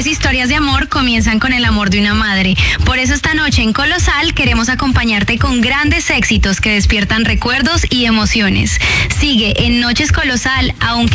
mejores historias de amor comienzan con el amor de una madre. Por eso esta noche en Colosal queremos acompañarte con grandes éxitos que despiertan recuerdos y emociones. Sigue en Noches Colosal, aunque